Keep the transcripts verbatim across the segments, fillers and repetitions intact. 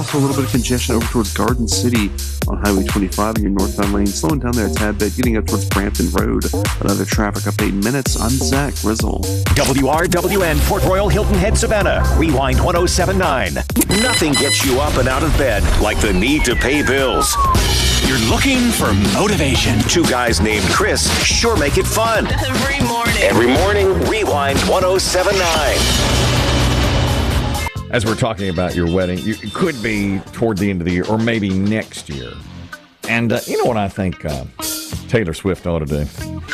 also a little bit of congestion over towards Garden City on Highway twenty-five in your northbound lane. Slowing down there a tad bit, getting up towards Brampton Road. Another traffic update in minutes. I'm Zach Rizzle. W R W N, Port Royal, Hilton Head, Savannah. Rewind one oh seven point nine. Nothing gets you up and out of bed like the need to pay bills. You're looking for motivation. Two guys named Chris sure make it fun. Every morning. Every morning, Rewind one oh seven point nine. As we're talking about your wedding, you, it could be toward the end of the year or maybe next year. And uh, you know what I think uh, Taylor Swift ought to do?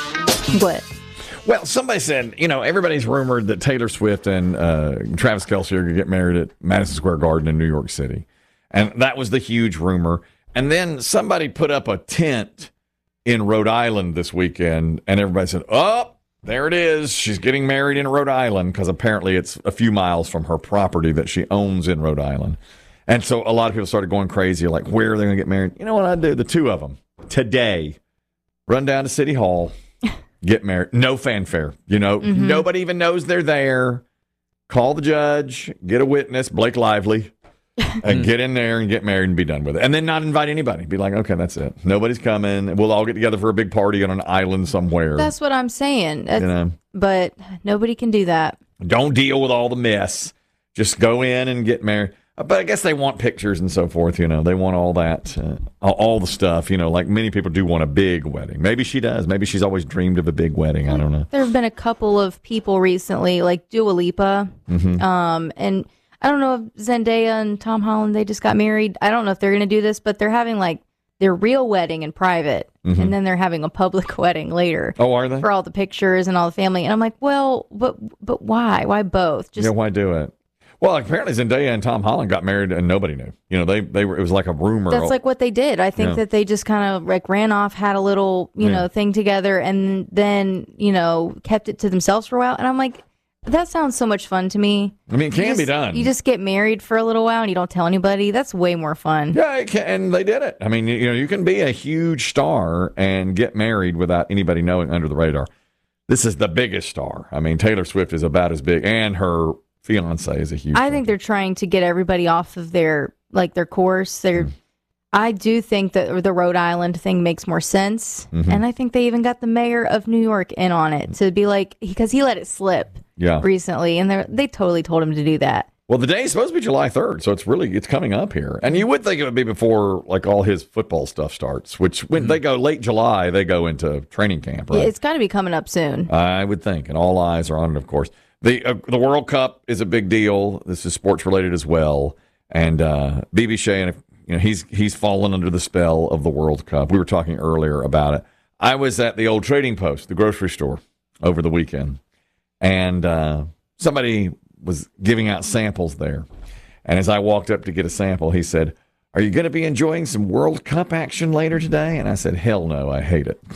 What? Well, somebody said, you know, everybody's rumored that Taylor Swift and uh, Travis Kelce are going to get married at Madison Square Garden in New York City. And that was the huge rumor. And then somebody put up a tent in Rhode Island this weekend, and everybody said, oh, there it is. She's getting married in Rhode Island, because apparently it's a few miles from her property that she owns in Rhode Island. And so a lot of people started going crazy, like, where are they going to get married? You know what I'd do? The two of them, today, run down to City Hall, get married. No fanfare. You know, mm-hmm. Nobody even knows they're there. Call the judge, get a witness, Blake Lively. And get in there and get married and be done with it. And then not invite anybody. Be like, okay, that's it. Nobody's coming. We'll all get together for a big party on an island somewhere. That's what I'm saying. That's, you know? But nobody can do that. Don't deal with all the mess. Just go in and get married. But I guess they want pictures and so forth, you know. They want all that, uh, all the stuff, you know, like many people do want a big wedding. Maybe she does. Maybe she's always dreamed of a big wedding. I don't know. There have been a couple of people recently, like Dua Lipa, mm-hmm. um, and I don't know if Zendaya and Tom Holland, they just got married. I don't know if they're going to do this, but they're having like their real wedding in private, mm-hmm. and then they're having a public wedding later. Oh, are they? For all the pictures and all the family. And I'm like, well, but but why? Why both? Just yeah, why do it? Well, apparently Zendaya and Tom Holland got married and nobody knew. You know, they they were. It was like a rumor. That's like what they did. I think yeah. that they just kind of like ran off, had a little you yeah. know thing together, and then you know kept it to themselves for a while. And I'm like, that sounds so much fun to me. I mean, it can just, be done. You just get married for a little while and you don't tell anybody. That's way more fun. Yeah, it can, and they did it. I mean, you know, you can be a huge star and get married without anybody knowing under the radar. This is the biggest star. I mean, Taylor Swift is about as big, and her fiance is a huge. I think they're trying to get everybody off of their like their course. They're. Mm. I do think that the Rhode Island thing makes more sense, mm-hmm. and I think they even got the mayor of New York in on it to be like because he let it slip. Yeah. Recently, and they they totally told him to do that. Well, the day is supposed to be July third, so it's really it's coming up here. And you would think it would be before like all his football stuff starts, which when mm-hmm. they go late July, they go into training camp, right? Yeah, it's got to be coming up soon. I would think, and all eyes are on it, of course. The uh, the World Cup is a big deal. This is sports related as well. And uh, B B Shea, you know, he's he's fallen under the spell of the World Cup. We were talking earlier about it. I was at the old Trading Post, the grocery store, over the weekend. And uh, somebody was giving out samples there. And as I walked up to get a sample, he said, are you going to be enjoying some World Cup action later today? And I said, hell no, I hate it.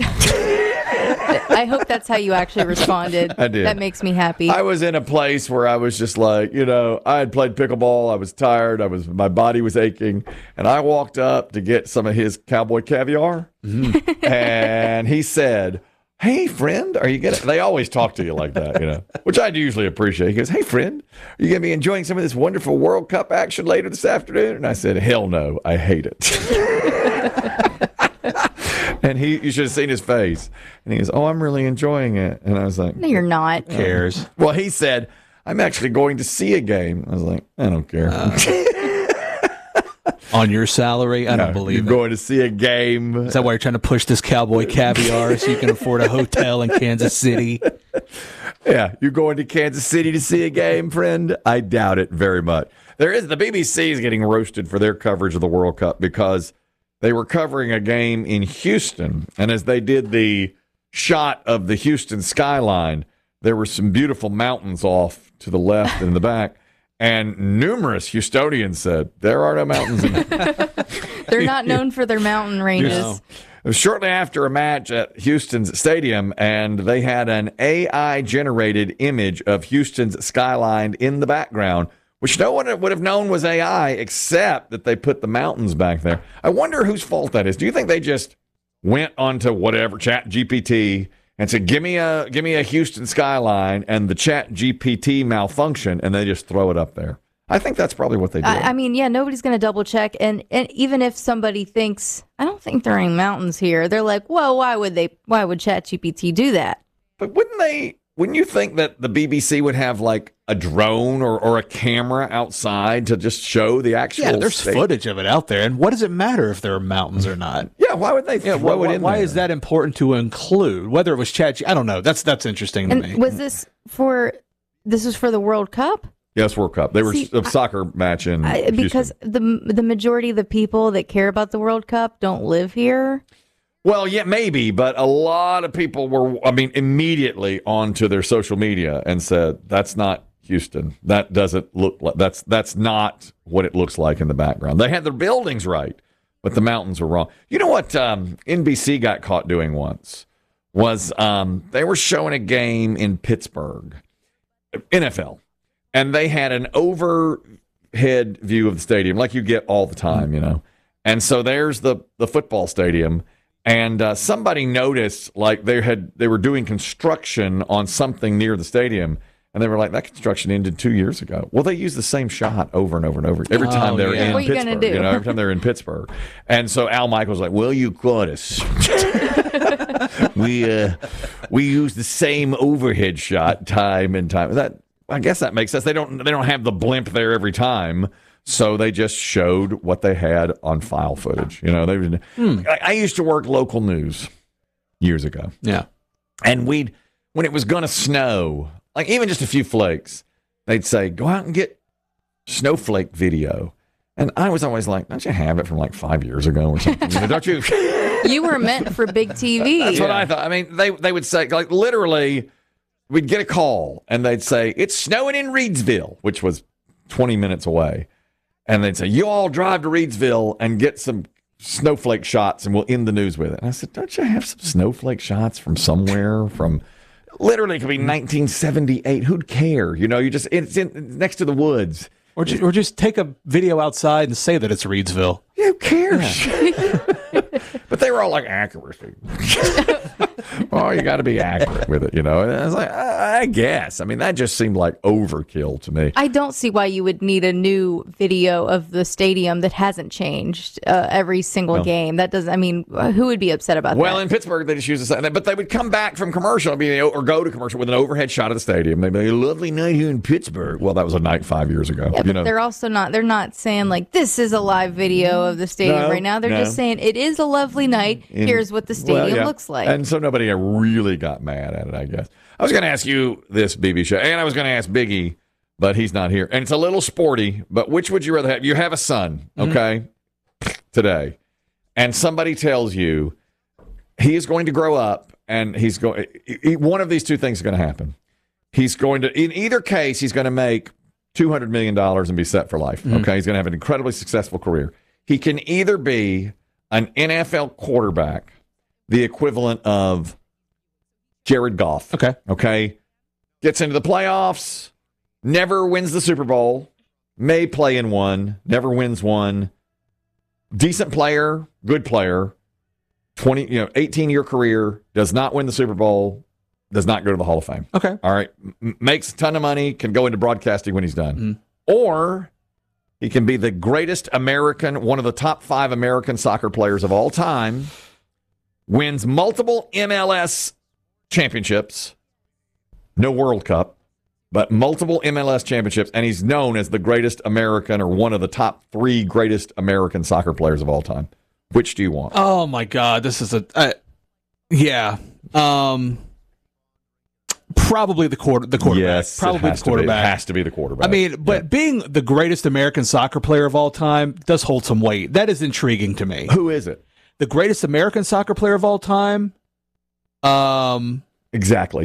I hope that's how you actually responded. I did. That makes me happy. I was in a place where I was just like, you know, I had played pickleball. I was tired. I was, my body was aching. And I walked up to get some of his cowboy caviar. Mm-hmm. And he said, hey, friend, are you going to... They always talk to you like that, you know, which I usually appreciate. He goes, hey, friend, are you going to be enjoying some of this wonderful World Cup action later this afternoon? And I said, hell no, I hate it. And he, you should have seen his face. And he goes, oh, I'm really enjoying it. And I was like... No, you're not. Who cares? Well, he said, I'm actually going to see a game. I was like, I don't care. Uh. On your salary? I no, don't believe you're it. You're going to see a game. Is that why you're trying to push this cowboy caviar so you can afford a hotel in Kansas City? Yeah, you're going to Kansas City to see a game, friend? I doubt it very much. There is the B B C is getting roasted for their coverage of the World Cup because they were covering a game in Houston, and as they did the shot of the Houston skyline, there were some beautiful mountains off to the left and the back. And numerous Houstonians said, there are no mountains in it. They're not known for their mountain ranges. You know, it was shortly after a match at Houston's stadium, and they had an A I-generated image of Houston's skyline in the background, which no one would have known was A I, except that they put the mountains back there. I wonder whose fault that is. Do you think they just went onto whatever, Chat G P T, and said, give me a give me a Houston skyline, and the Chat G P T malfunction, and they just throw it up there? I think that's probably what they do. I, I mean, yeah, nobody's going to double check. And, and even if somebody thinks, I don't think there are any mountains here, they're like, well, why would they, why would ChatGPT do that? But wouldn't they, wouldn't you think that the B B C would have like a drone or, or a camera outside to just show the actual Yeah, there's state? footage of it out there. And what does it matter if there are mountains or not? Yeah, why would they Yeah, throw why, it in why there? is that important to include? Whether it was Chat, I don't know. That's that's interesting to And me. was this for, this was for the World Cup? Yes, World Cup. They were See, a soccer match in I, because Houston. the the majority of the people that care about the World Cup don't live here. Well, yeah, maybe, but a lot of people were, I mean, immediately onto their social media and said, that's not Houston. That doesn't look like, that's that's not what it looks like in the background. They had their buildings right, but the mountains were wrong. You know what um, N B C got caught doing once? Was um, they were showing a game in Pittsburgh, N F L, and they had an overhead view of the stadium like you get all the time, you know. And so there's the, the football stadium. And uh, somebody noticed, like they had, they were doing construction on something near the stadium, and they were like, "That construction ended two years ago." Well, they use the same shot over and over and over every time Oh, they're yeah. in What are you gonna Pittsburgh. do? You know, every time they're in Pittsburgh, and so Al Michaels was like, "Well, you caught us. we uh, we use the same overhead shot time and time." That I guess that makes sense. They don't they don't have the blimp there every time. So they just showed what they had on file footage. You know, they. Hmm. I, I used to work local news years ago, Yeah. and we'd when it was going to snow, like even just a few flakes, they'd say, "Go out and get snowflake video." And I was always like, "Don't you have it from like five years ago or something? You know, don't you?" You were meant for big T V. That's what I thought. I mean, they they would say like literally, we'd get a call and they'd say it's snowing in Reedsville, which was twenty minutes away. And they'd say, you all drive to Reedsville and get some snowflake shots and we'll end the news with it. And I said, don't you have some snowflake shots from somewhere? From literally, it could be nineteen seventy-eight. Who'd care? You know, you just, it's in, it's next to the woods. Or just, or just take a video outside and say that it's Reedsville. Yeah, who cares? But they were all like, accuracy. Oh, you got to be accurate with it, you know? And I was like, I, I guess. I mean, that just seemed like overkill to me. I don't see why you would need a new video of the stadium that hasn't changed uh, every single No. game. That doesn't, I mean, who would be upset about Well, that? in Pittsburgh, they just use the same. But they would come back from commercial, I mean, or go to commercial with an overhead shot of the stadium. They'd be like, a lovely night here in Pittsburgh. Well, that was a night five years ago. Yeah, you but know, they're also not, they're not saying like, this is a live video of the stadium No, right now. They're no. just saying it is a lovely night. In- Here's what the stadium well, yeah. looks like. And so nobody really got mad at it, I guess. I was going to ask you this, B B Show, and I was going to ask Biggie, but he's not here. And it's a little sporty, but which would you rather have? You have a son, okay, mm-hmm. today, and somebody tells you he is going to grow up and he's going, one of these two things is going to happen. He's going to, in either case, he's going to make two hundred million dollars and be set for life, Mm-hmm. okay? He's going to have an incredibly successful career. He can either be an N F L quarterback, the equivalent of Jared Goff. Okay. Okay. Gets into the playoffs, never wins the Super Bowl, may play in one, never wins one. Decent player, good player, twenty, you know, eighteen-year career, does not win the Super Bowl, does not go to the Hall of Fame. Okay. All right. M- makes a ton of money, can go into broadcasting when he's done. Mm. Or he can be the greatest American, one of the top five American soccer players of all time, wins multiple M L S championships, no World Cup, but multiple M L S championships, and he's known as the greatest American or one of the top three greatest American soccer players of all time. Which do you want? Oh my God, this is a uh, yeah. Um, probably the quarter the quarterback. Yes, probably it has the to be. quarterback. It has to be the quarterback. I mean, but Yeah. being the greatest American soccer player of all time does hold some weight. That is intriguing to me. Who is it? The greatest American soccer player of all time. Um, Exactly.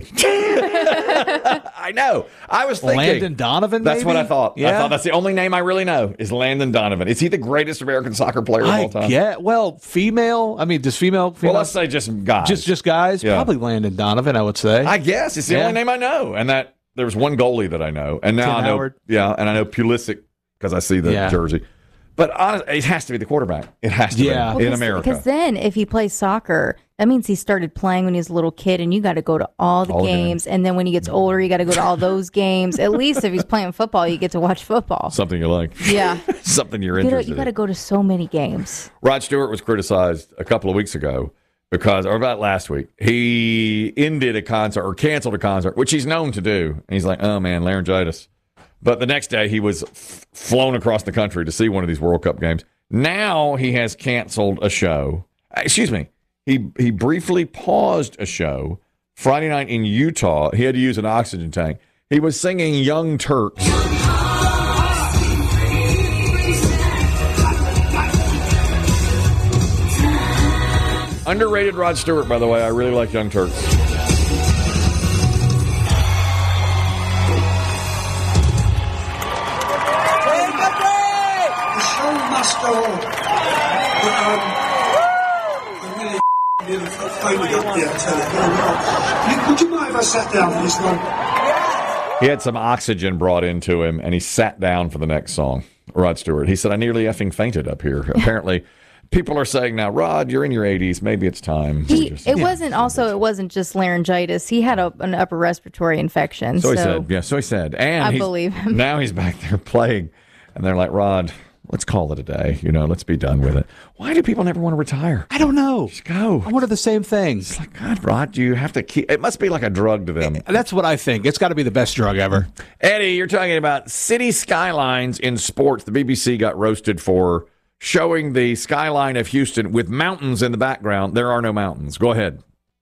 I know. I was thinking. Landon Donovan. That's maybe? what I thought. Yeah. I thought that's the only name I really know is Landon Donovan. Is he the greatest American soccer player of I all time? get well, female. I mean, does female? female Well, let's say just guys. just just guys. Yeah. Probably Landon Donovan. I would say. I guess it's the Yeah. only name I know, and that there was one goalie that I know, and now Tim I know. Howard. Yeah, and I know Pulisic because I see the Yeah. jersey. But honestly, it has to be the quarterback. It has to Yeah. be in Well, America. Because then, if he plays soccer, that means he started playing when he was a little kid, and you got to go to all the All the games. And then when he gets older, you got to go to all those games. At least if he's playing football, you get to watch football. Something you like. Yeah. Something you're You gotta- interested you got to in. go to so many games. Rod Stewart was criticized a couple of weeks ago because, or about last week, he ended a concert or canceled a concert, which he's known to do. And he's like, oh man, laryngitis. But the next day he was f- flown across the country to see one of these World Cup games. Now he has canceled a show. Excuse me. He he briefly paused a show Friday night in Utah. He had to use an oxygen tank. He was singing Young Turks. Underrated Rod Stewart, by the way. I really like Young Turks. The show must go on. But, um, I really nearly got fainted up there, I tell you. Nick, would you mind if I sat down for this one? He had some oxygen brought into him, and he sat down for the next song. Rod Stewart. He said, I nearly effing fainted up here. Apparently, people are saying now, Rod, you're in your eighties. Maybe it's time. He, Just- it wasn't also, it wasn't just laryngitis. He had a, an upper respiratory infection. So So, he said, yeah, so he said. And I he's- believe him. Now he's back there playing, and they're like, Rod, let's call it a day. You know, let's be done with it. Why do people never want to retire? I don't know. Just go. I wonder the same things. Like, God, Rod, you have to keep. It must be like a drug to them. That's what I think. It's got to be the best drug ever. Eddie, you're talking about city skylines in sports. The B B C got roasted for showing the skyline of Houston with mountains in the background. There are no mountains. Go ahead.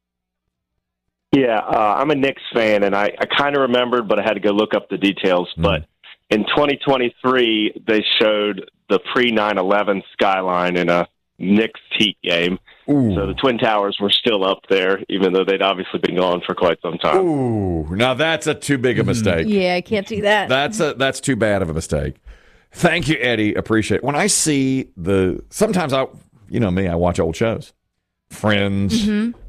Yeah, uh, I'm a Knicks fan, and I, I kind of remembered, but I had to go look up the details. Mm. But in twenty twenty-three, they showed the pre nine eleven skyline in a Knicks Heat game. Ooh. So the Twin Towers were still up there, even though they'd obviously been gone for quite some time. Ooh, now that's a too big a mistake. yeah, I can't do that. That's a that's too bad of a mistake. Thank you, Eddie. Appreciate it. When I see the sometimes I you know me, I watch old shows. Friends,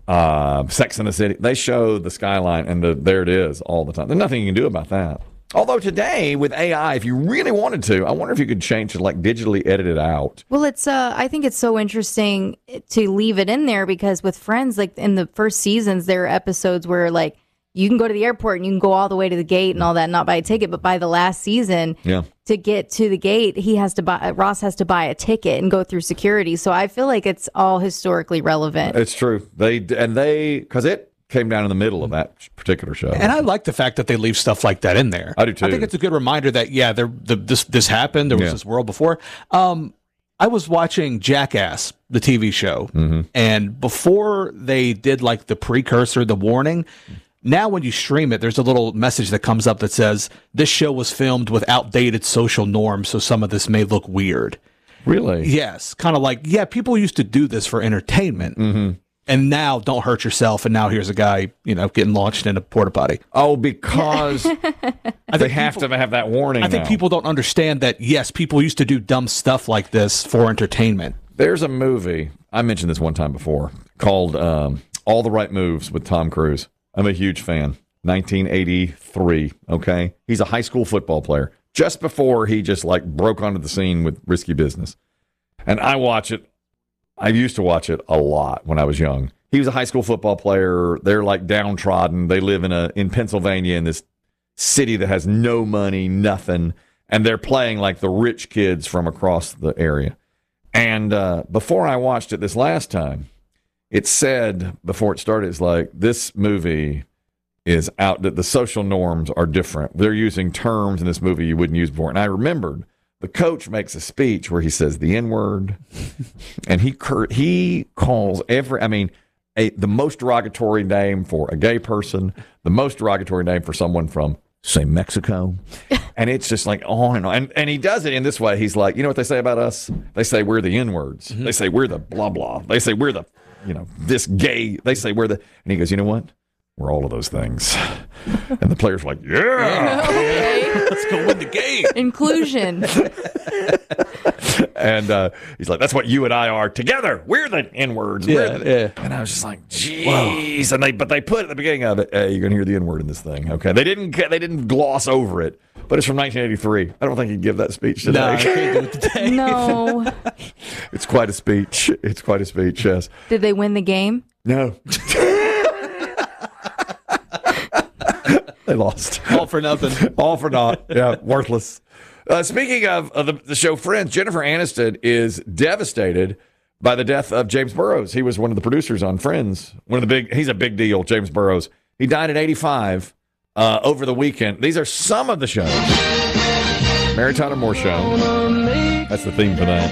uh, Sex and the City. They show the skyline and the there it is all the time. There's nothing you can do about that. Although today with A I, if you really wanted to, I wonder if you could change it, like digitally edit it out. Well, it's uh I think it's so interesting to leave it in there because with Friends, like in the first seasons, there are episodes where like you can go to the airport and you can go all the way to the gate and all that, and not buy a ticket. But by the last season, Yeah. to get to the gate, he has to buy Ross has to buy a ticket and go through security. So I feel like it's all historically relevant. It's true. They and they because it came down in the middle of that particular show. And I like the fact that they leave stuff like that in there. I do too. I think it's a good reminder that yeah, there the, this this happened. There was Yeah. this world before. Um, I was watching Jackass, the T V show, Mm-hmm. and before they did like the precursor, the warning. Now, when you stream it, there's a little message that comes up that says this show was filmed with outdated social norms, so some of this may look weird. Really? Yes, kind of like yeah, people used to do this for entertainment. Mm-hmm. And now, don't hurt yourself. And now here's a guy, you know, getting launched in a porta potty. Oh, because I they think have people, to have that warning. I think now. people don't understand that. Yes, people used to do dumb stuff like this for entertainment. There's a movie I mentioned this one time before called um, All the Right Moves with Tom Cruise. I'm a huge fan. nineteen eighty-three. Okay, he's a high school football player. Just before he just like broke onto the scene with Risky Business, and I watch it. I used to watch it a lot when I was young. He was a high school football player. They're like downtrodden. They live in a in Pennsylvania in this city that has no money, nothing, and they're playing like the rich kids from across the area. And uh, before I watched it this last time, it said before it started, it's like this movie is out. That the social norms are different. They're using terms in this movie you wouldn't use before. And I remembered. The coach makes a speech where he says the N word, and he cur- he calls every. I mean, a, the most derogatory name for a gay person, the most derogatory name for someone from say Mexico, and it's just like on and on. And and he does it in this way. He's like, you know what they say about us? They say we're the N words. Mm-hmm. They say we're the blah blah. They say we're the you know this gay. They say we're the. And he goes, you know what? We're all of those things. And the players were like, yeah. Okay. Let's go win the game. Inclusion. And uh, he's like, that's what you and I are together. We're the N-words. We're Yeah, the-" yeah. And I was just like, jeez. And they, but they put at the beginning of it, hey, you're going to hear the N-word in this thing. Okay. They didn't, they didn't gloss over it, but it's from nineteen eighty-three. I don't think he'd give that speech today. No, I can't do it today. No. It's quite a speech. It's quite a speech, yes. Did they win the game? No. They lost. All for nothing. All for naught. Yeah, worthless. Uh, speaking of, of the, the show Friends, Jennifer Aniston is devastated by the death of James Burrows. He was one of the producers on Friends. One of the big. He's a big deal, James Burrows. He died at eighty-five uh, over the weekend. These are some of the shows. Mary Tyler Moore Show. That's the theme for that.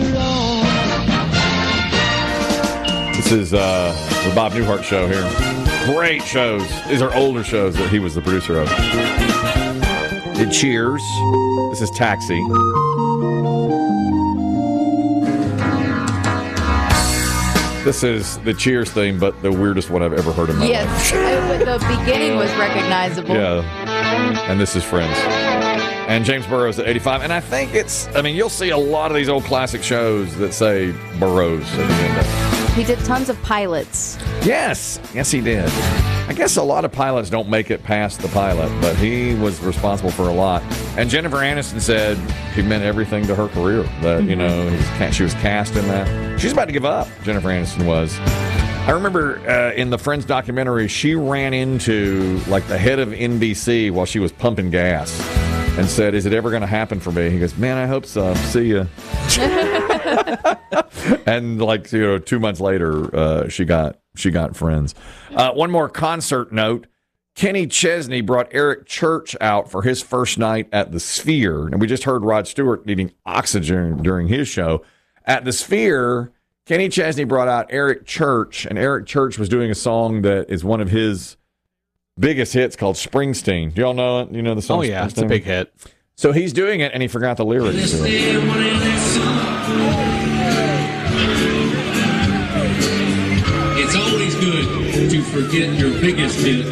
This is uh, the Bob Newhart Show here. Great shows. These are older shows that he was the producer of. Did Cheers. This is Taxi. This is the Cheers theme, but the weirdest one I've ever heard in my Yes. life. I- the beginning was recognizable. Yeah. And this is Friends. And James Burrows at eighty-five. And I think it's, I mean, you'll see a lot of these old classic shows that say Burrows at the end of it. He did tons of pilots. Yes, yes, he did. I guess a lot of pilots don't make it past the pilot, but he was responsible for a lot. And Jennifer Aniston said he meant everything to her career. That you know, he was ca- she was cast in that. She's about to give up. Jennifer Aniston was. I remember uh, in the Friends documentary, she ran into like the head of N B C while she was pumping gas, and said, "Is it ever going to happen for me?" He goes, "Man, I hope so. See ya." And like you know, two months later, uh, she got she got Friends. Uh, one more concert note: Kenny Chesney brought Eric Church out for his first night at the Sphere, and we just heard Rod Stewart needing oxygen during his show at the Sphere. Kenny Chesney brought out Eric Church, and Eric Church was doing a song that is one of his biggest hits called Springsteen. Do y'all know it? You know the song? Oh, yeah. It's a Springsteen? big hit. So he's doing it, and he forgot the lyrics to it. It's always good to forget your biggest hit.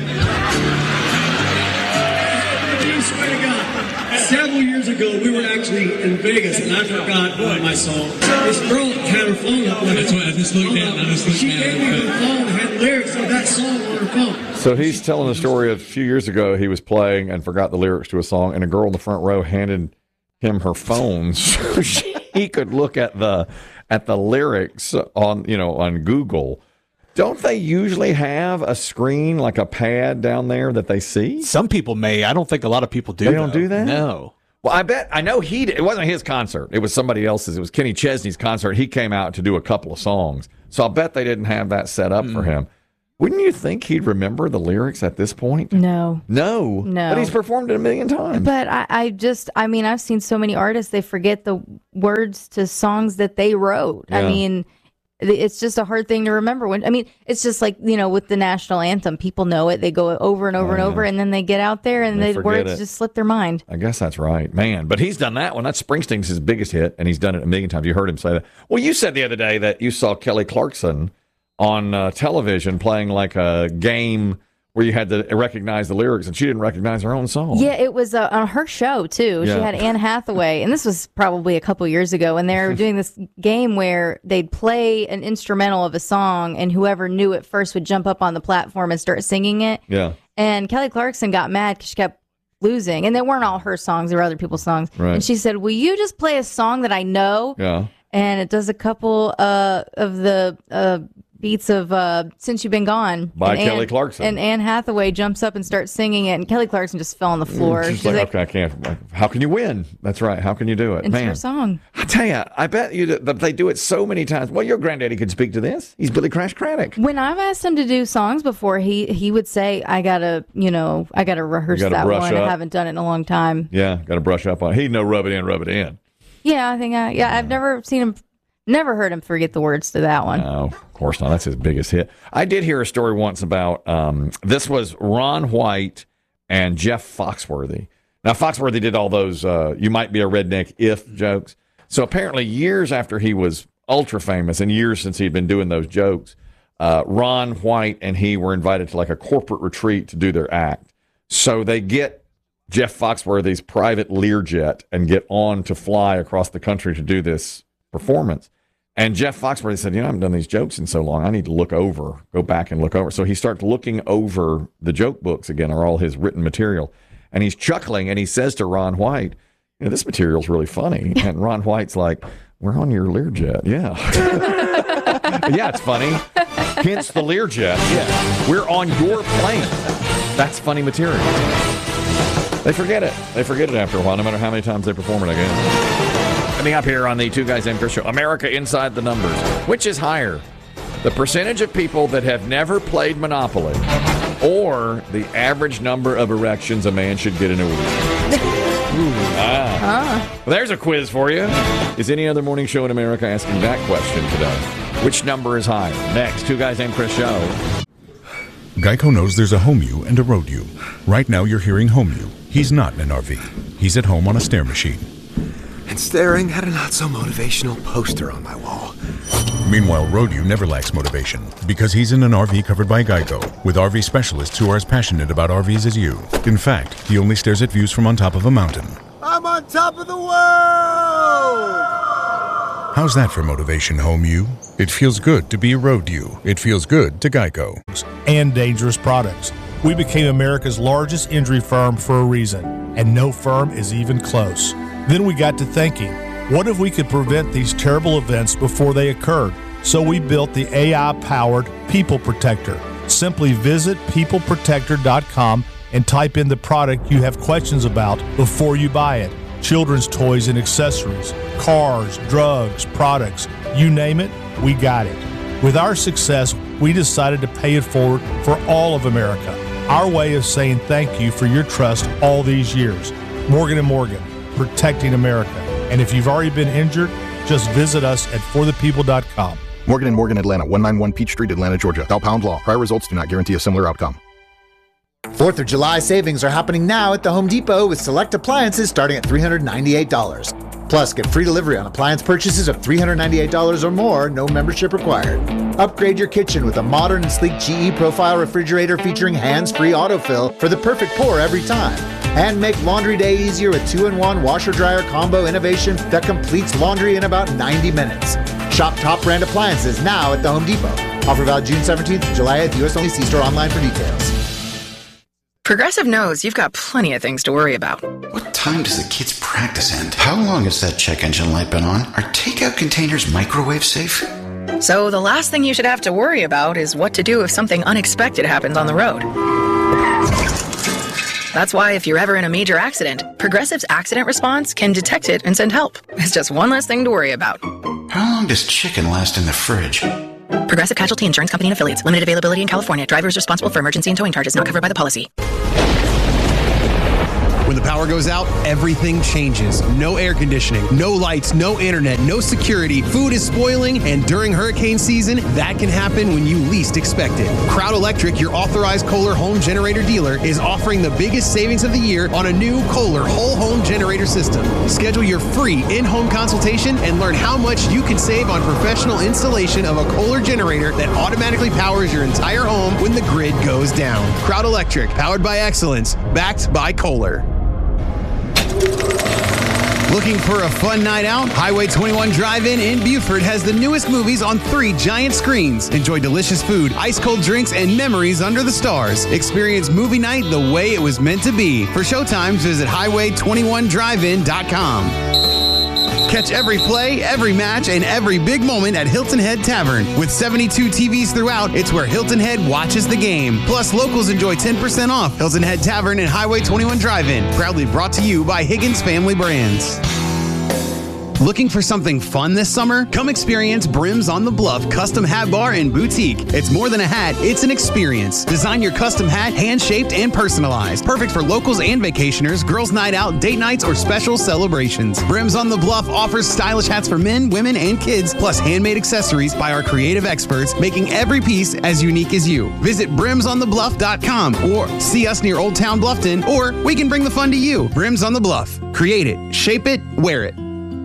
I swear to God, several years ago we were actually in Vegas and I forgot one of my songs. This girl had her phone up. That's why I just looked at I just looked She gave me her phone, had lyrics of that song on her phone. So he's telling the story of a few years ago he was playing and forgot the lyrics to a song, and a girl in the front row handed him her phone so he could look at the at the lyrics on you know on Google. Don't they usually have a screen like a pad down there that they see? Some people may. I don't think a lot of people do. They don't though. do that? No. Well, I bet I know he. It wasn't his concert. It was somebody else's. It was Kenny Chesney's concert. He came out to do a couple of songs, so I bet they didn't have that set up mm. for him. Wouldn't you think he'd remember the lyrics at this point? No. No. No. But he's performed it a million times. But I, I just, I mean, I've seen so many artists, they forget the words to songs that they wrote. Yeah. I mean, it's just a hard thing to remember. When I mean, it's just like, you know, with the national anthem, people know it. They go over and over Oh, and yeah. over, and then they get out there and They the forget words it. just slip their mind. I guess that's right. Man, but he's done that one. That's Springsteen's his biggest hit, and he's done it a million times. You heard him say that. Well, you said the other day that you saw Kelly Clarkson on uh, television playing like a game where you had to recognize the lyrics, and she didn't recognize her own song. Yeah, it was uh, on her show, too. Yeah. She had Anne Hathaway, and this was probably a couple years ago, and they were doing this game where they'd play an instrumental of a song, and whoever knew it first would jump up on the platform and start singing it. Yeah. And Kelly Clarkson got mad because she kept losing, and they weren't all her songs, they were other people's songs. Right. And she said, will you just play a song that I know? Yeah. And it does a couple uh, of the uh, beats of uh, Since You've Been Gone. By and Kelly Anne, Clarkson. And Anne Hathaway jumps up and starts singing it, and Kelly Clarkson just fell on the floor. She's, like, okay, I can't. How can you win? That's right. How can you do it? It's Man, her song. I tell you, I bet you that they do it so many times. Well, your granddaddy could speak to this. He's Billy Crash Craddock. When I've asked him to do songs before, he he would say, "I gotta, you know, I gotta rehearse gotta that brush one. up. I haven't done it in a long time." Yeah, got to brush up on it. He'd know rub it in, rub it in. Yeah, I think. I, yeah, I've never seen him, never heard him forget the words to that one. No, of course not. That's his biggest hit. I did hear a story once about um, this was Ron White and Jeff Foxworthy. Now, Foxworthy did all those uh, you might be a redneck if jokes. So apparently years after he was ultra famous and years since he'd been doing those jokes, uh, Ron White and he were invited to like a corporate retreat to do their act. So they get Jeff Foxworthy's private Learjet and get on to fly across the country to do this performance. And Jeff Foxworthy said, you know, I haven't done these jokes in so long. I need to look over, go back and look over. So he starts looking over the joke books again, or all his written material. And he's chuckling, and he says to Ron White, you know, this material's really funny. And Ron White's like, we're on your Learjet. Yeah. Yeah, it's funny. Hence the Learjet. Yeah. We're on your plane. That's funny material. They forget it. They forget it after a while, no matter how many times they perform it again. Coming up here on the Two Guys Named Chris show, America Inside the Numbers. Which is higher? The percentage of people that have never played Monopoly or the average number of erections a man should get in a week? ah. Huh. Well, there's a quiz for you. Is any other morning show in America asking that question today? Which number is higher? Next, Two Guys Named Chris show. Geico knows there's a home you and a road you. Right now you're hearing home you. He's not in an R V. He's at home on a stair machine. And staring at a not-so-motivational poster on my wall. Meanwhile, road you never lacks motivation because he's in an R V covered by Geico with R V specialists who are as passionate about R Vs as you. In fact, he only stares at views from on top of a mountain. I'm on top of the world! How's that for motivation, home you? It feels good to be a road you. It feels good to Geico. And dangerous products. We became America's largest injury firm for a reason, and no firm is even close. Then we got to thinking, what if we could prevent these terrible events before they occurred? So we built the A I-powered People Protector. Simply visit people protector dot com and type in the product you have questions about before you buy it. Children's toys and accessories, cars, drugs, products, you name it, we got it. With our success, we decided to pay it forward for all of America. Our way of saying thank you for your trust all these years. Morgan and Morgan, protecting America. And if you've already been injured, just visit us at for the people dot com. Morgan and Morgan, Atlanta, one ninety-one Peach Street, Atlanta, Georgia. Bell Pound Law. Prior results do not guarantee a similar outcome. fourth of July savings are happening now at the Home Depot with select appliances starting at three hundred ninety-eight dollars. Plus, get free delivery on appliance purchases of three hundred ninety-eight dollars or more, no membership required. Upgrade your kitchen with a modern and sleek G E Profile refrigerator featuring hands-free autofill for the perfect pour every time. And make laundry day easier with two in one washer-dryer combo innovation that completes laundry in about ninety minutes. Shop top brand appliances now at the Home Depot. Offer valid June seventeenth to July eighth. U S only. See store online for details. Progressive knows you've got plenty of things to worry about. What time does the kids' practice end? How long has that check engine light been on? Are takeout containers microwave safe? So the last thing you should have to worry about is what to do if something unexpected happens on the road. That's why if you're ever in a major accident, Progressive's accident response can detect it and send help. It's just one less thing to worry about. How long does chicken last in the fridge? Progressive Casualty Insurance Company and Affiliates. Limited availability in California. Driver is responsible for emergency and towing charges not covered by the policy. When the power goes out, everything changes. No air conditioning, no lights, no internet, no security. Food is spoiling, and during hurricane season, that can happen when you least expect it. Crowd Electric, your authorized Kohler home generator dealer, is offering the biggest savings of the year on a new Kohler whole home generator system. Schedule your free in-home consultation and learn how much you can save on professional installation of a Kohler generator that automatically powers your entire home when the grid goes down. Crowd Electric, powered by excellence, backed by Kohler. Looking for a fun night out? Highway twenty-one Drive-In in Buford has the newest movies on three giant screens. Enjoy delicious food, ice-cold drinks, and memories under the stars. Experience movie night the way it was meant to be. For showtimes, visit highway twenty-one drive in dot com. Catch every play, every match, and every big moment at Hilton Head Tavern. With seventy-two T Vs throughout, it's where Hilton Head watches the game. Plus, locals enjoy ten percent off. Hilton Head Tavern and Highway twenty-one Drive-In. Proudly brought to you by Higgins Family Brands. Looking for something fun this summer? Come experience Brims on the Bluff Custom Hat Bar and Boutique. It's more than a hat, it's an experience. Design your custom hat, hand-shaped and personalized. Perfect for locals and vacationers, girls' night out, date nights, or special celebrations. Brims on the Bluff offers stylish hats for men, women, and kids, plus handmade accessories by our creative experts, making every piece as unique as you. Visit brims on the bluff dot com or see us near Old Town Bluffton, or we can bring the fun to you. Brims on the Bluff. Create it, shape it, wear it.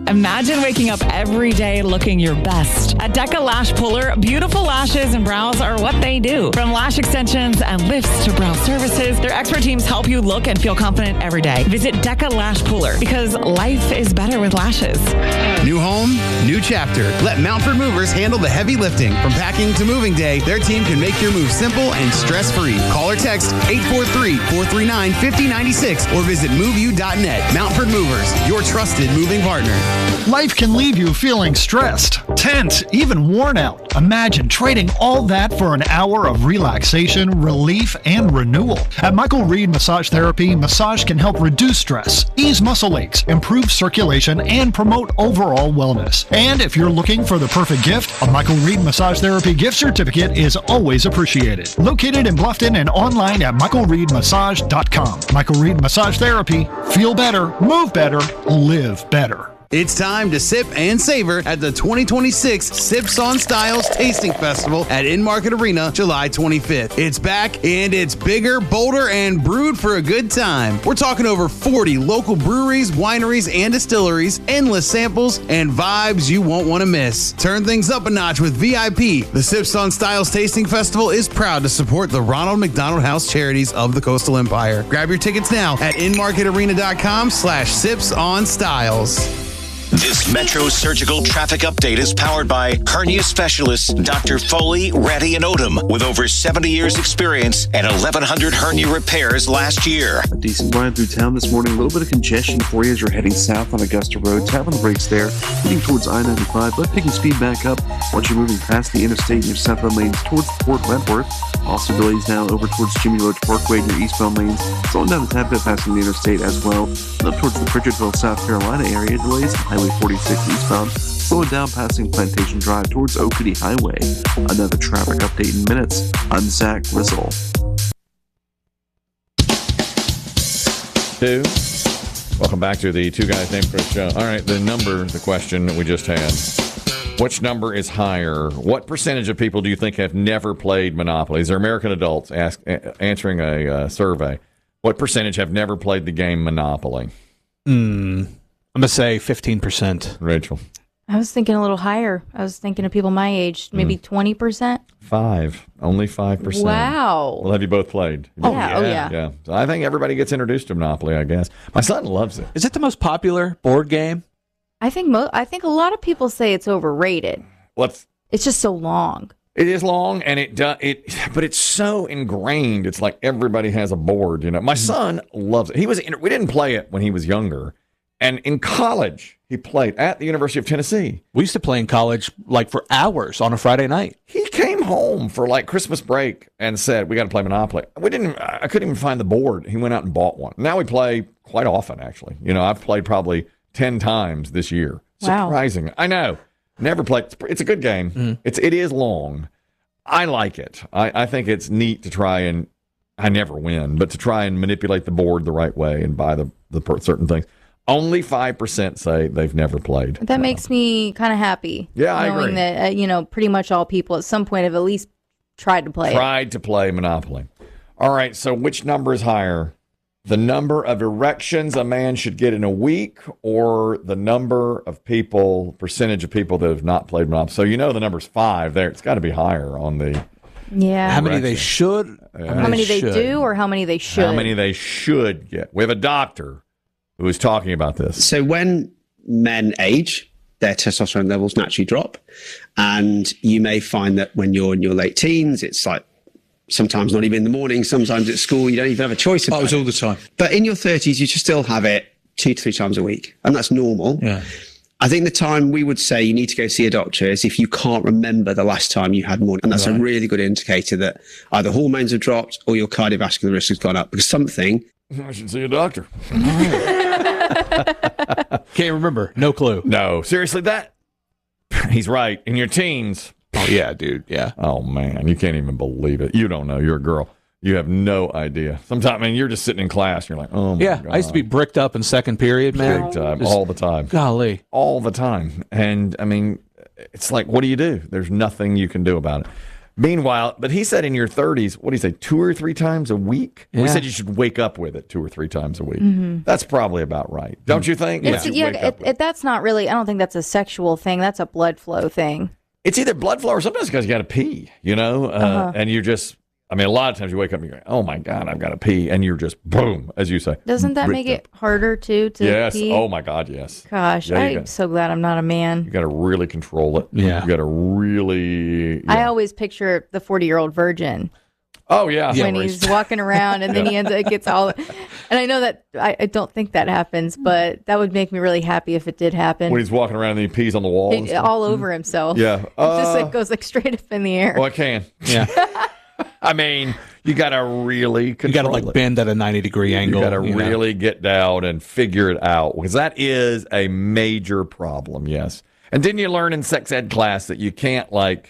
Imagine waking up every day looking your best. At Deca Lash Puller, beautiful lashes and brows are what they do. From lash extensions and lifts to brow services, their expert teams help you look and feel confident every day. Visit Deca Lash Puller because life is better with lashes. New home, new chapter. Let Mountford Movers handle the heavy lifting. From packing to moving day, their team can make your move simple and stress-free. Call or text eight four three, four three nine, five zero nine six or visit move you dot net. Mountford Movers, your trusted moving partner. Life can leave you feeling stressed, tense, even worn out. Imagine trading all that for an hour of relaxation, relief, and renewal. At Michael Reed Massage Therapy, massage can help reduce stress, ease muscle aches, improve circulation, and promote overall wellness. And if you're looking for the perfect gift, a Michael Reed Massage Therapy gift certificate is always appreciated. Located in Bluffton and online at michael reed massage dot com. Michael Reed Massage Therapy. Feel better, move better, live better. It's time to sip and savor at the twenty twenty-six Sips on Styles Tasting Festival at In-Market Arena, July twenty-fifth. It's back, and it's bigger, bolder, and brewed for a good time. We're talking over forty local breweries, wineries, and distilleries, endless samples, and vibes you won't want to miss. Turn things up a notch with V I P. The Sips on Styles Tasting Festival is proud to support the Ronald McDonald House Charities of the Coastal Empire. Grab your tickets now at inmarketarena.com slash sips on styles. This Metro Surgical Traffic Update is powered by hernia specialists Doctor Foley, Ratty, and Odom with over seventy years experience and eleven hundred hernia repairs last year. A decent ride through town this morning. A little bit of congestion for you as you're heading south on Augusta Road. Tap on the brakes there, heading towards I ninety-five, but picking speed back up once you're moving past the interstate in your southbound lanes towards Port Wentworth. Also delays now over towards Jimmy Roach Parkway in your eastbound lanes. Slowing down a tad bit passing the interstate as well. And up towards the Pritchardville, South Carolina area. Delays on Highway forty-six eastbound. Slowing down passing Plantation Drive towards Oakity Highway. Another traffic update in minutes. I'm Zach Grizzle. Two. Welcome back to the Two Guys Named Chris show. All right, the number, the question that we just had. Which number is higher? What percentage of people do you think have never played Monopoly? These are American adults ask, a- answering a uh, survey. What percentage have never played the game Monopoly? Mm, I'm going to say fifteen percent. Rachel? I was thinking a little higher. I was thinking of people my age, maybe mm. twenty percent. Five. Only five percent. Wow. Well, have you both played? Oh, yeah. Oh, yeah. Yeah. So I think everybody gets introduced to Monopoly, I guess. My son loves it. Is it the most popular board game? I think mo- I think a lot of people say it's overrated. What's It's just so long. It is long, and it does it, but it's so ingrained. It's like everybody has a board. You know, my son loves it. He was we didn't play it when he was younger, and in college he played at the University of Tennessee. We used to play in college like for hours on a Friday night. He came home for like Christmas break and said, "We got to play Monopoly." We didn't. I couldn't even find the board. He went out and bought one. Now we play quite often. Actually, you know, I've played probably ten times this year. Wow. Surprising. I know. Never played. It's a good game. Mm. It's it is long. I like it. I, I think it's neat to try and I never win, but to try and manipulate the board the right way and buy the the per, certain things. Only five percent say they've never played. That makes me kind of happy. Yeah, I knowing agree. that uh, you know pretty much all people at some point have at least tried to play. Tried it. to play Monopoly. All right. So which number is higher? The number of erections a man should get in a week, or the number of people, percentage of people that have not played Monopoly? So you know the number's five there. It's got to be higher on the. Yeah. How many they should? Yeah. How many they should. do, or how many they should? How many they should get? We have a doctor who is talking about this. So when men age, their testosterone levels naturally drop, and you may find that when you're in your late teens, it's like. Sometimes not even in the morning, sometimes at school, you don't even have a choice about Oh, it's it. all the time. But in your thirties, you should still have it two to three times a week. And that's normal. Yeah. I think the time we would say you need to go see a doctor is if you can't remember the last time you had more. And that's Right. a really good indicator that either hormones have dropped or your cardiovascular risk has gone up because something. I should see a doctor. Can't remember. No clue. No, seriously, that he's right. In your teens. Oh, yeah, dude. Yeah. Oh, man. You can't even believe it. You don't know. You're a girl. You have no idea. Sometimes, I mean, you're just sitting in class and you're like, oh, my Yeah, God. I used to be bricked up in second period, man. Big time. Just- all the time. Golly. All the time. And, I mean, it's like, what do you do? There's nothing you can do about it. Meanwhile, but he said in your thirties, what do you say, two or three times a week? We Yeah. said you should wake up with it two or three times a week. Mhm. That's probably about right. Don't you think? It's, You yeah, wake up it, with it, that's not really. I don't think that's a sexual thing. That's a blood flow thing. It's either blood flow or sometimes because you got to pee, you know, uh, Uh-huh. and you just, I mean, a lot of times you wake up and you're like, oh my God, I've got to pee. And you're just, boom, as you say. Doesn't that make ripped it harder too to Yes. pee? Oh my God, yes. Gosh, Yeah, you I'm got- so glad I'm not a man. You got to really control it. Yeah. You got to really. I always picture the forty-year-old virgin Oh, yeah. when he's walking around and then he ends up gets all. And I know that I, I don't think that happens, but that would make me really happy if it did happen. When he's walking around and he pees on the wall. and It- stuff. all over himself. Yeah. It just Uh, like goes like straight up in the air. Well, I can. Yeah. I mean, you got to really control You got to like it. bend at a ninety degree angle. You got to you know. really get down and figure it out because that is a major problem. Yes. And didn't you learn in sex ed class that you can't like,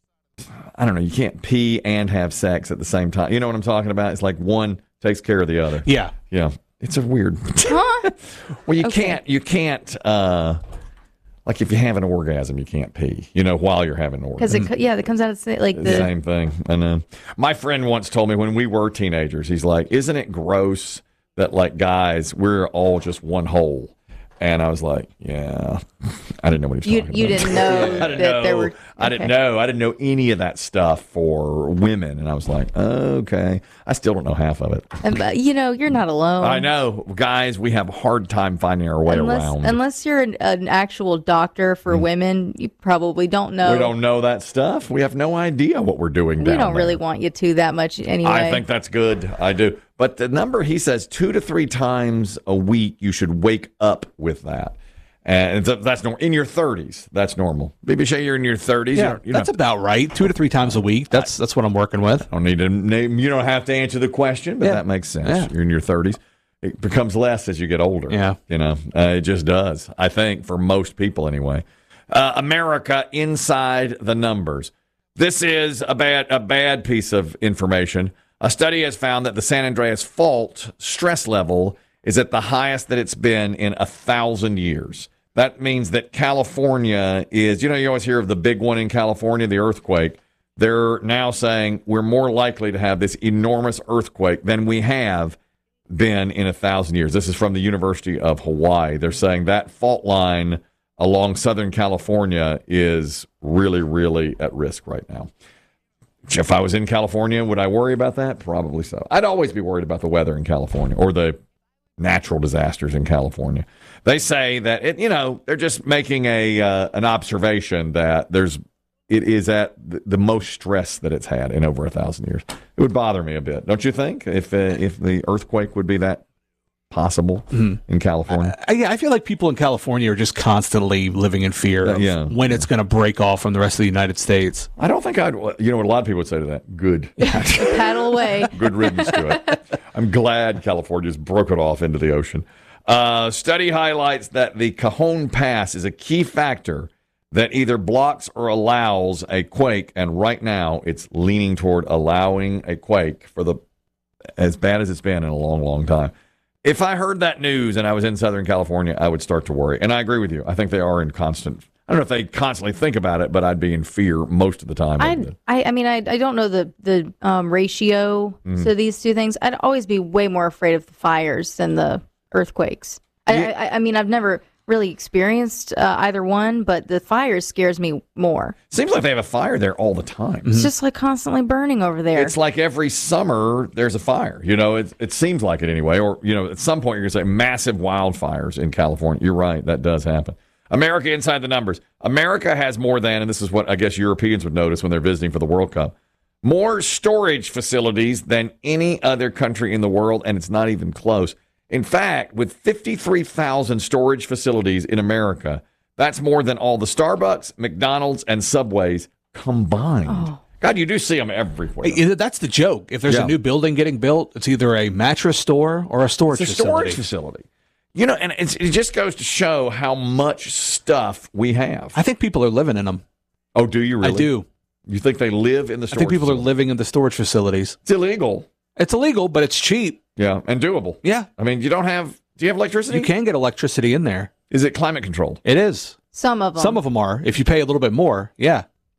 I don't know, you can't pee and have sex at the same time. You know what I'm talking about? It's like one takes care of the other. Yeah. Yeah. It's a weird. Huh? Well, you Okay. can't. You can't. Uh, like if you have an orgasm, you can't pee. You know, while you're having an orgasm. Because it, co- yeah, that comes out of the- like The the. same thing. I know. My friend once told me when we were teenagers, he's like, isn't it gross that like guys, we're all just one whole? And I was like, yeah. I didn't know what he was You talking you about. didn't know I didn't that know. there were. I didn't okay. know. I didn't know any of that stuff for women. And I was like, okay. I still don't know half of it. And, but, you know, you're not alone. I know. Guys, we have a hard time finding our way Unless, around. unless you're an, an actual doctor for women, you probably don't know. We don't know that stuff. We have no idea what we're doing We down don't there. really want you to that much anyway. I think that's good. I do. But the number he says two to three times a week, you should wake up with that. And th- that's normal. In your thirties, that's normal. Baby Shay, you're in your thirties. Yeah, you don't, you that's don't, about right. Two to three times a week. That's that's what I'm working with. don't need to name. You don't have to answer the question, but Yeah. that makes sense. Yeah. You're in your thirties. It becomes less as you get older. Yeah. You know, uh, it just does. I think for most people anyway. Uh, America inside the numbers. This is a bad a bad piece of information. A study has found that the San Andreas Fault stress level is at the highest that it's been in a thousand years. That means that California is, you know, you always hear of the big one in California, the earthquake. They're now saying we're more likely to have this enormous earthquake than we have been in a thousand years. This is from the University of Hawaii. They're saying that fault line along Southern California is really, really at risk right now. If I was in California, would I worry about that? Probably so. I'd always be worried about the weather in California or the natural disasters in California. They say that it, you know, they're just making a uh, an observation that there's it is at the, the most stress that it's had in over a thousand years. It would bother me a bit, don't you think? If uh, if the earthquake would be that possible Mhm. in California. I, yeah, I feel like people in California are just constantly living in fear of yeah. when it's going to break off from the rest of the United States. I don't think I'd. You know what a lot of people would say to that? Good. Paddle away. Good riddance to it. I'm glad California's broke it off into the ocean. Uh, study highlights that the Cajon Pass is a key factor that either blocks or allows a quake, and right now it's leaning toward allowing a quake for the as bad as it's been in a long, long time. If I heard that news and I was in Southern California, I would start to worry. And I agree with you. I think they are in constant. I don't know if they constantly think about it, but I'd be in fear most of the time. I, I, I mean, I, I don't know the the um, ratio Mhm. to these two things. I'd always be way more afraid of the fires than the earthquakes. I, I, I mean, I've never really experienced uh, either one, but the fires scares me more. Seems like they have a fire there all the time. It's just like constantly burning over there. It's like every summer there's a fire. You know, it, it seems like it anyway. Or, you know, at some point you're going to say massive wildfires in California. You're right. That does happen. America inside the numbers. America has more than, and this is what I guess Europeans would notice when they're visiting for the World Cup, more storage facilities than any other country in the world, and it's not even close. In fact, with fifty-three thousand storage facilities in America, that's more than all the Starbucks, McDonald's, and Subways combined. Oh. God, you do see them everywhere. Hey, that's the joke. If there's Yeah. a new building getting built, it's either a mattress store or a storage It's a facility. storage facility. You know, and it's, it just goes to show how much stuff we have. I think people are living in them. Oh, do you really? I do. You think they live in the I storage think people facility? are living in the storage facilities. It's illegal. It's illegal, but it's cheap. Yeah, and doable. Yeah. I mean, you don't have, do you have electricity? You can get electricity in there. Is it climate controlled? It is. Some of them. Some of them are. If you pay a little bit more, yeah.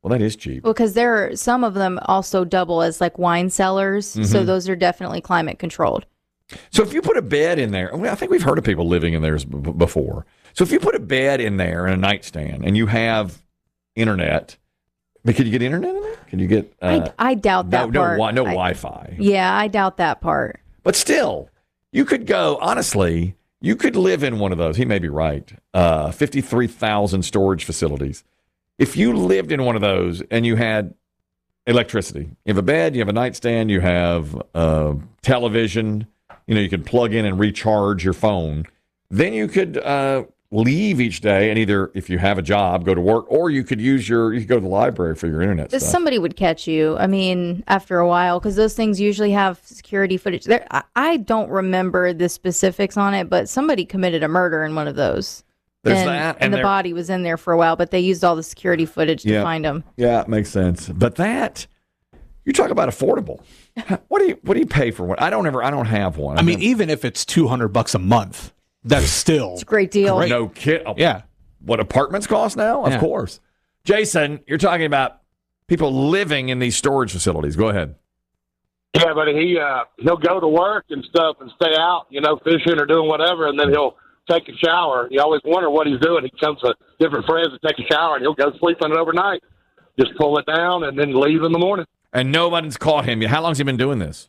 Well, that is cheap. Well, because there are some of them also double as like wine cellars, so Mhm. those are definitely climate controlled. So if you put a bed in there, well, I think we've heard of people living in theirs b- before. So if you put a bed in there and a nightstand, and you have internet, but can you get internet in there? Can you get? Uh, I, I doubt no, that no, part. wi- no I- Wi-Fi. Yeah, I doubt that part. But still, you could go. Honestly, you could live in one of those. He may be right. Uh, Fifty-three thousand storage facilities. If you lived in one of those and you had electricity, you have a bed, you have a nightstand, you have a television. You know, you can plug in and recharge your phone. Then you could uh, leave each day and either, if you have a job, go to work, or you could use your, you could go to the library for your internet stuff. Somebody would catch you. I mean, after a while, because those things usually have security footage. There, I, I don't remember the specifics on it, but somebody committed a murder in one of those. There's and, that, and, and the there- body was in there for a while, but they used all the security footage to Yeah. find him. Yeah, it makes sense. But that, you talk about affordable. What do you what do you pay for one? I don't ever I don't have one. I mean, even if it's two hundred bucks a month, that's still It's a great deal. No kid. Yeah. What apartments cost now? Of Yeah. course. Jason, you're talking about people living in these storage facilities. Go ahead. Yeah, but he uh, he'll go to work and stuff and stay out, you know, fishing or doing whatever, and then he'll take a shower. You always wonder what he's doing. He comes with different friends to take a shower, and he'll go sleep on it overnight. Just pull it down and then leave in the morning. And nobody's caught him yet. How long's he been doing this?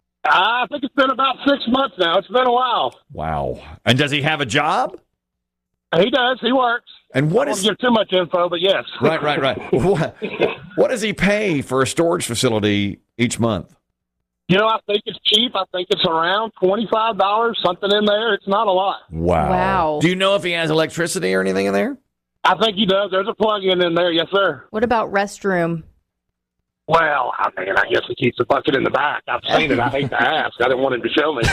I think it's been about six months now. It's been a while. Wow. And does he have a job? He does. He works. And what I is won't give too much info, but yes. Right, right, right. what, what does he pay for a storage facility each month? You know, I think it's cheap. I think it's around twenty-five dollars, something in there. It's not a lot. Wow. Wow. Do you know if he has electricity or anything in there? I think he does. There's a plug-in in there. Yes, sir. What about restroom? Well, I mean, I guess he keeps the bucket in the back. I've seen it. I hate to ask. I didn't want him to show me.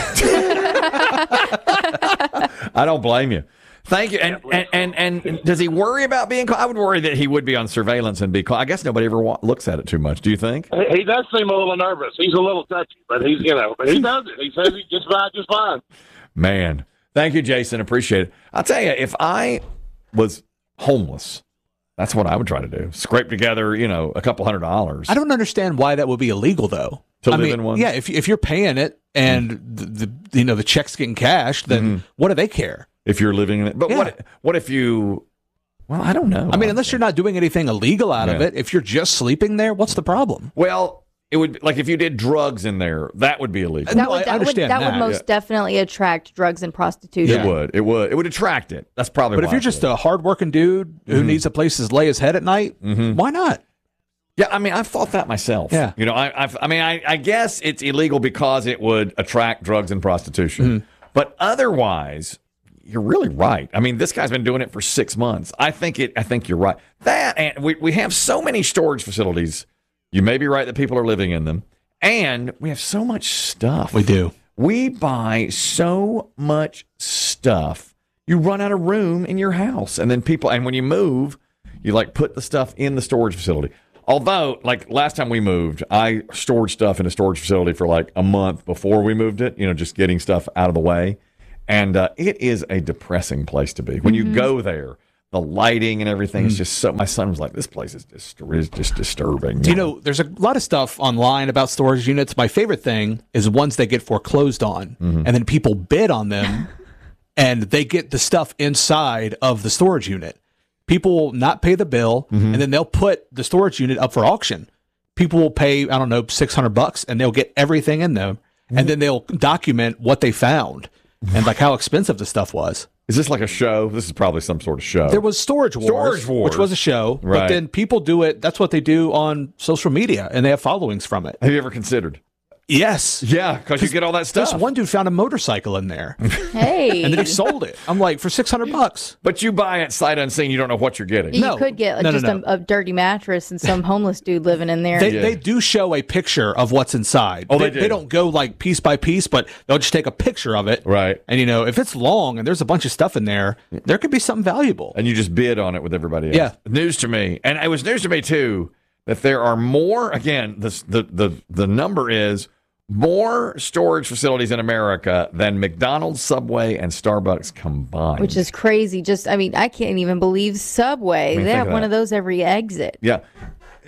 I don't blame you. Thank you. And and, and, and does he worry about being caught? I would worry that he would be on surveillance and be caught. I guess nobody ever wa- looks at it too much. Do you think? He he does seem a little nervous. He's a little touchy, but he's, you know, but he does it. He says he gets by just fine. Man, thank you, Jason. Appreciate it. I'll tell you, if I was homeless, that's what I would try to do. Scrape together, you know, a couple hundred dollars. I don't understand why that would be illegal, though. To I live mean, in one? Yeah, if if you're paying it and the, the you know the check's getting cashed, then what do they care? If you're living in it, but Yeah. what what if you? Well, I don't know. I mean, unless you're not doing anything illegal out of Yeah. it, if you're just sleeping there, what's the problem? Well, it would like if you did drugs in there, that would be illegal. That would, that would, that would most definitely attract drugs and prostitution. It would. It would. It would attract it. That's probably. But if why you're it just would. a hardworking dude who Mhm. needs a place to lay his head at night, why not? Yeah, I mean, I've thought that myself. Yeah. You know, I, I've, I mean, I, I guess it's illegal because it would attract drugs and prostitution. Mm-hmm. But otherwise, you're really right. I mean, this guy's been doing it for six months. I think it. I think you're right. That and we we have so many storage facilities. You may be right that people are living in them, and we have so much stuff. We do. We buy so much stuff. You run out of room in your house, and then people. And when you move, you like put the stuff in the storage facility. Although, like last time we moved, I stored stuff in a storage facility for like a month before we moved it. You know, just getting stuff out of the way. And uh, it is a depressing place to be. When Mhm. you go there, the lighting and everything is just so. My son was like, "This place is just, is just disturbing." Do you know, there's a lot of stuff online about storage units. My favorite thing is ones that get foreclosed on, Mm-hmm. and then people bid on them, and they get the stuff inside of the storage unit. People will not pay the bill, Mm-hmm. and then they'll put the storage unit up for auction. People will pay, I don't know, six hundred bucks, and they'll get everything in there, and then they'll document what they found and like how expensive the stuff was. Is this like a show? This is probably some sort of show. There was Storage Wars, Storage Wars. which was a show, Right. but then people do it. That's what they do on social media, and they have followings from it. Have you ever considered? Yes. Yeah, because you get all that stuff. This one dude found a motorcycle in there, Hey. and then he sold it. I'm like, for six hundred bucks. But you buy it sight unseen. You don't know what you're getting. You could get No, no, just no. A, a dirty mattress and some homeless dude living in there. They, they do show a picture of what's inside. Oh, they do. They don't go like piece by piece, but they'll just take a picture of it. Right. And, you know, if it's long and there's a bunch of stuff in there, there could be something valuable. And you just bid on it with everybody else. Yeah. News to me. And it was news to me, too, that there are more, again, this, the, the, the number is more storage facilities in America than McDonald's, Subway, and Starbucks combined. Which is crazy. Just, I mean, I can't even believe Subway. I mean, they think have of one that. of those every exit. Yeah.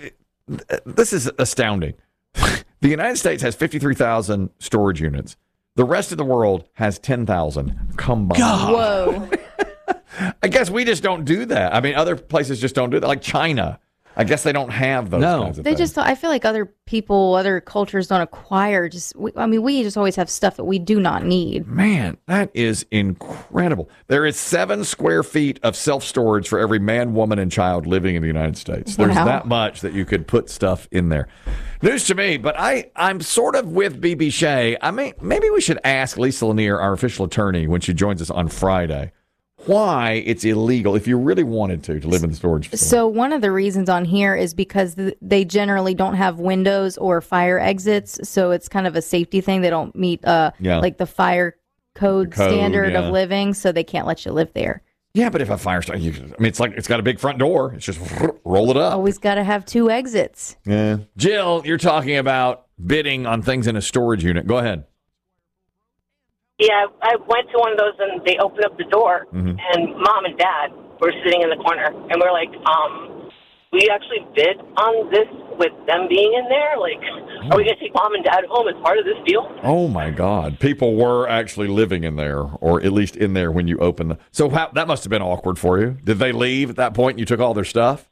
this is astounding. The United States has fifty-three thousand storage units. The rest of the world has ten thousand combined. Whoa. I guess we just don't do that. I mean, other places just don't do that. Like China. I guess they don't have those No. kinds of They things. just, I feel like other people, other cultures don't acquire just, we, I mean, we just always have stuff that we do not need. Man, that is incredible. There is seven square feet of self-storage for every man, woman, and child living in the United States. There's Wow. that much that you could put stuff in there. News to me, but I, I'm sort of with B B Shea. I mean, maybe we should ask Lisa Lanier, our official attorney, when she joins us on Friday, why it's illegal, if you really wanted to, to live in the storage facility. So one of the reasons on here is because th- they generally don't have windows or fire exits, so it's kind of a safety thing. They don't meet uh Yeah. like the fire code, The code, standard yeah. of living, so they can't let you live there. Yeah, but if a fire starts, you can, I mean, it's like it's got a big front door. It's just roll it up. Always got to have two exits. Yeah. Jill, you're talking about bidding on things in a storage unit. Go ahead. Yeah, I went to one of those and they opened up the door, Mhm. and mom and dad were sitting in the corner, and we're like, um, we actually bid on this with them being in there. Like, are we going to take mom and dad home as part of this deal? Oh my God! People were actually living in there, or at least in there when you opened the. So how, that must have been awkward for you. Did they leave at that point? And you took all their stuff.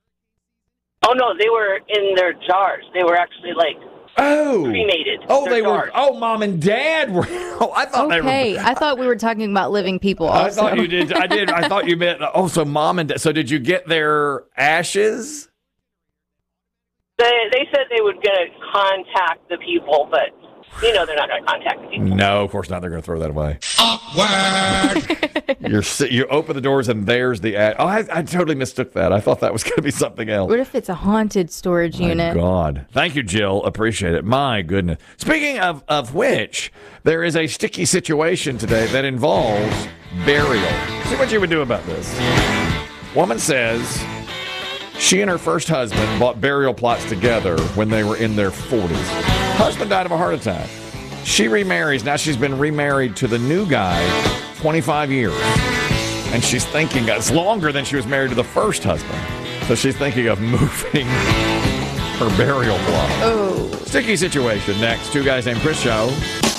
Oh no, they were in their jars. They were actually like oh cremated. Oh, Their they jars. were. Oh, mom and dad were. Oh, I thought they were. Okay, I thought we were talking about living people. I Also. thought you did. I did. I thought you meant. Oh, so mom and dad. So did you get their ashes? They they said they would going to contact the people, but you know they're not going to contact the people. No, of course not. They're going to throw that away. You're si- you open the doors and there's the ash. Oh, I, I totally mistook that. I thought that was going to be something else. What if it's a haunted storage My unit? God. Thank you, Jill. Appreciate it. My goodness. Speaking of, of which, there is a sticky situation today that involves burial. See what you would do about this. Woman says she and her first husband bought burial plots together when they were in their forties. Husband died of a heart attack. She remarries. Now she's been remarried to the new guy twenty-five years. And she's thinking, it's longer than she was married to the first husband. So she's thinking of moving her burial plot. Oh. Sticky situation next. Two guys named Chris Show.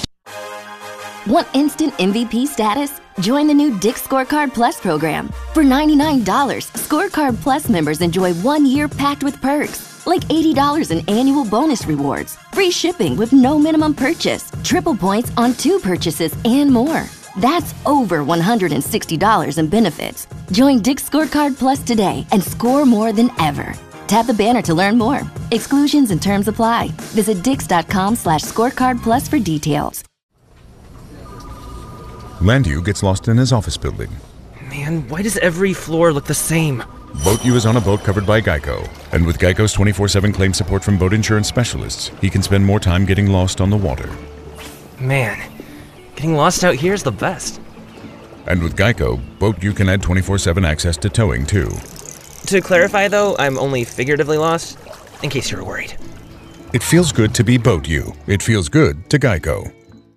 Want instant M V P status? Join the new Dick's Scorecard Plus program. For ninety-nine dollars, Scorecard Plus members enjoy one year packed with perks, like eighty dollars in annual bonus rewards, free shipping with no minimum purchase, triple points on two purchases, and more. That's over one hundred sixty dollars in benefits. Join Dick's Scorecard Plus today and score more than ever. Tap the banner to learn more. Exclusions and terms apply. Visit dix.com slash scorecard plus for details. Landu gets lost in his office building. Man, why does every floor look the same? Boat U is on a boat covered by Geico. And with Geico's twenty-four seven claim support from boat insurance specialists, he can spend more time getting lost on the water. Man, getting lost out here is the best. And with Geico, Boat U can add twenty-four seven access to towing, too. To clarify, though, I'm only figuratively lost, in case you were worried. It feels good to be Boat U. It feels good to Geico.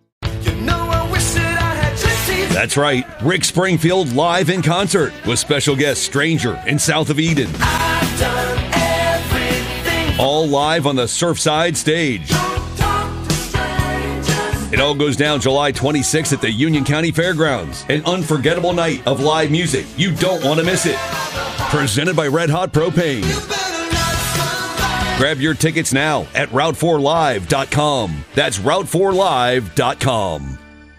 That's right, Rick Springfield live in concert with special guest Stranger in South of Eden. All live on the Surfside stage. It all goes down July twenty-sixth at the Union County Fairgrounds. An unforgettable night of live music. You don't want to miss it. Presented by Red Hot Propane. Grab your tickets now at route four live dot com. That's route four live dot com.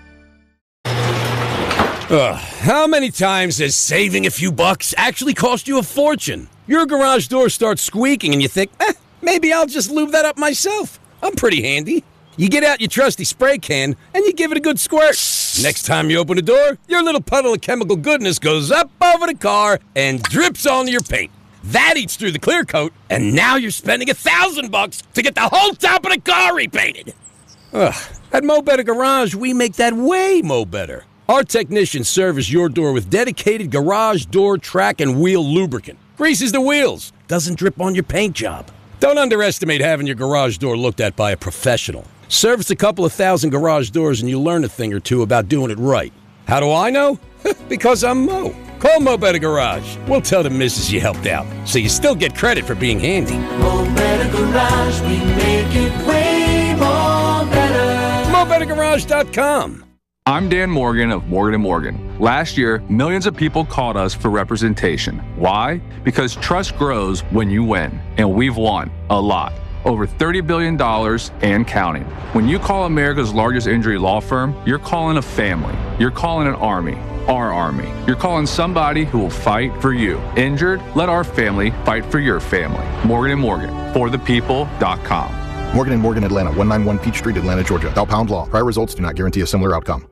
Ugh, how many times has saving a few bucks actually cost you a fortune? Your garage door starts squeaking and you think, eh, maybe I'll just lube that up myself. I'm pretty handy. You get out your trusty spray can and you give it a good squirt. Next time you open the door, your little puddle of chemical goodness goes up over the car and drips onto your paint. That eats through the clear coat, and now you're spending a thousand bucks to get the whole top of the car repainted. Ugh, at Mo Better Garage, we make that way mo better. Our technicians service your door with dedicated garage door track and wheel lubricant. Greases the wheels, doesn't drip on your paint job. Don't underestimate having your garage door looked at by a professional. Service a couple of thousand garage doors and you'll learn a thing or two about doing it right. How do I know? Because I'm Mo. Call Mo Better Garage. We'll tell the missus you helped out, so you still get credit for being handy. Mo Better Garage, we make it way more better. Mo Better Garage dot com. I'm Dan Morgan of Morgan and Morgan. Last year, millions of people called us for representation. Why? Because trust grows when you win, and we've won a lot. Over thirty billion dollars and counting. When you call America's largest injury law firm, you're calling a family. You're calling an army. Our army. You're calling somebody who will fight for you. Injured? Let our family fight for your family. Morgan and Morgan. For the people dot com. Morgan and Morgan, Atlanta, one ninety-one Peachtree, Atlanta, Georgia. Bell Pound Law. Prior results do not guarantee a similar outcome.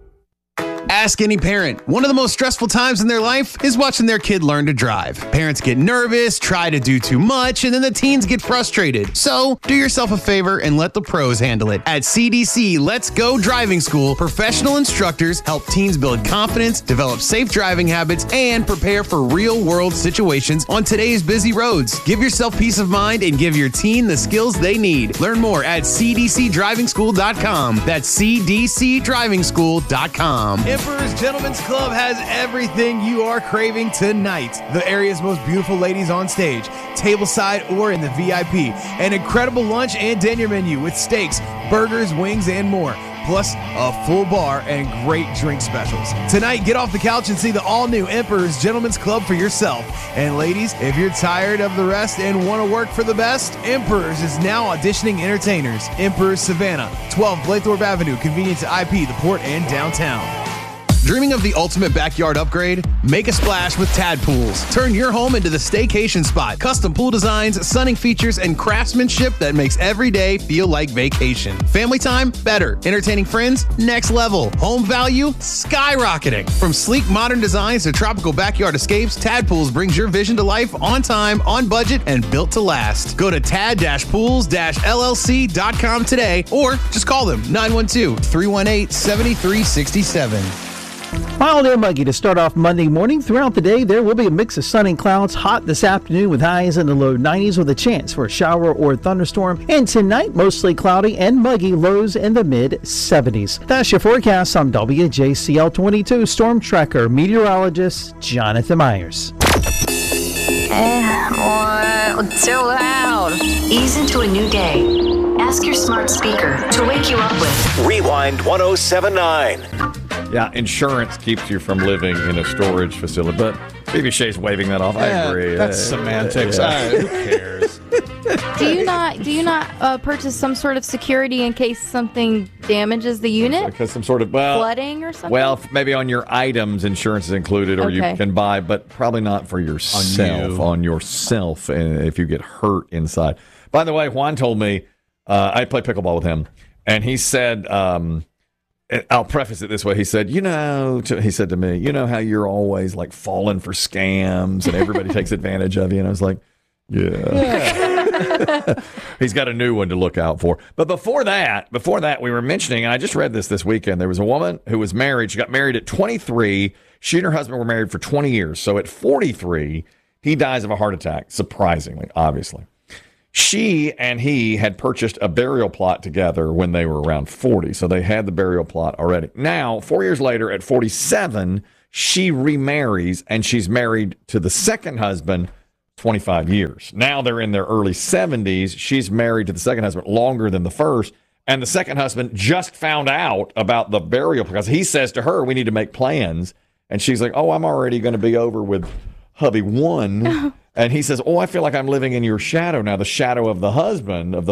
Ask any parent. One of the most stressful times in their life is watching their kid learn to drive. Parents get nervous, try to do too much, and then the teens get frustrated. So, do yourself a favor and let the pros handle it. At C D C Let's Go Driving School, professional instructors help teens build confidence, develop safe driving habits, and prepare for real-world situations on today's busy roads. Give yourself peace of mind and give your teen the skills they need. Learn more at C D C driving school dot com. That's C D C driving school dot com. Emperor's Gentlemen's Club has everything you are craving tonight. The area's most beautiful ladies on stage, tableside or in the V I P. An incredible lunch and dinner menu with steaks, burgers, wings, and more. Plus a full bar and great drink specials. Tonight, get off the couch and see the all-new Emperor's Gentlemen's Club for yourself. And ladies, if you're tired of the rest and want to work for the best, Emperor's is now auditioning entertainers. Emperor's Savannah, twelve Blaythorpe Avenue, convenient to I P, the Port, and downtown. Dreaming of the ultimate backyard upgrade? Make a splash with Tad Pools. Turn your home into the staycation spot. Custom pool designs, sunning features, and craftsmanship that makes every day feel like vacation. Family time? Better. Entertaining friends? Next level. Home value? Skyrocketing. From sleek modern designs to tropical backyard escapes, Tad Pools brings your vision to life on time, on budget, and built to last. Go to tad pools L L C dot com today or just call them nine one two, three one eight, seven three six seven. Mild and muggy to start off Monday morning. Throughout the day, there will be a mix of sun and clouds. Hot this afternoon with highs in the low nineties with a chance for a shower or thunderstorm. And tonight, mostly cloudy and muggy, lows in the mid seventies. That's your forecast. I'm W J C L twenty-two Storm Tracker meteorologist Jonathan Myers. Eh, what? It's so loud. Ease into a new day. Ask your smart speaker to wake you up with Rewind one oh seven point nine. Yeah, insurance keeps you from living in a storage facility, but B B Shay's waving that off. I Yeah, agree. that's Uh, semantics. yeah. Uh, who cares? Do you not do you not uh, purchase some sort of security in case something damages the unit? Because some sort of well, flooding or something? Well, maybe on your items, insurance is included, or Okay. you can buy, but probably not for yourself. you. On yourself, and if you get hurt inside. By the way, Juan told me uh, I play pickleball with him, and he said. Um, I'll preface it this way. He said, you know, to, he said to me, you know how you're always like falling for scams and everybody takes advantage of you. And I was like, yeah. He's got a new one to look out for. But before that, before that, we were mentioning, and I just read this this weekend, there was a woman who was married. She got married at twenty-three. She and her husband were married for twenty years. So at forty-three, he dies of a heart attack, surprisingly, obviously. She and he had purchased a burial plot together when they were around forty. So they had the burial plot already. Now, four years later, at forty-seven, she remarries, and she's married to the second husband twenty-five years. Now they're in their early seventies. She's married to the second husband longer than the first. And the second husband just found out about the burial because he says to her, we need to make plans. And she's like, oh, I'm already going to be over with hubby one. And he says, oh, I feel like I'm living in your shadow now, the shadow of the husband, of the